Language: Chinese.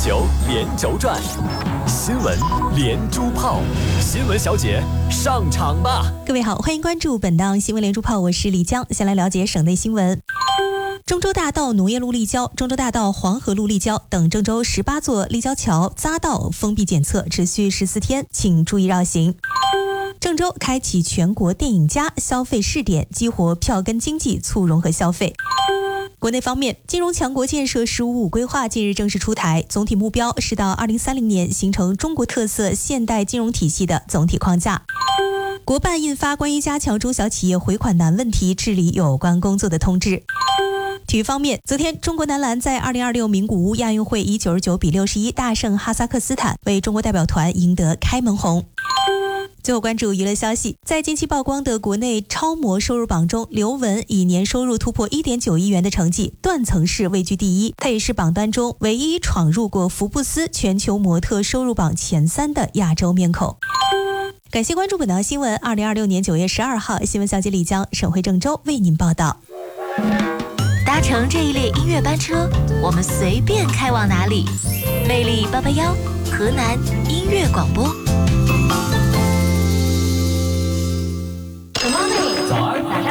球连轴转，新闻连珠炮，新闻小姐上场吧！ 各位好，欢迎关注本档新闻连珠炮，我是李江。先来了解省内新闻。中州大道农业路立交、中州大道黄河路立交等郑州18座立交桥匝道封闭检测持续14天，请注意绕行。郑州开启全国电影加消费试点，激活票根经济，促融合消费。国内方面，金融强国建设“十五五”规划近日正式出台，总体目标是到2030年形成中国特色现代金融体系的总体框架。国办印发关于加强中小企业回款难问题治理有关工作的通知。体育方面，昨天中国男篮在2026名古屋亚运会以99比61大胜哈萨克斯坦，为中国代表团赢得开门红。最后关注娱乐消息，在近期曝光的国内超模收入榜中，刘雯以年收入突破1.9亿元的成绩，断层式位居第一。她也是榜单中唯一闯入过福布斯全球模特收入榜前3的亚洲面孔。感谢关注本档新闻。2026年9月12号，新闻小姐李江，省会郑州为您报道。 搭乘这一列音乐班车，我们随便开往哪里？魅力881，河南音乐广播。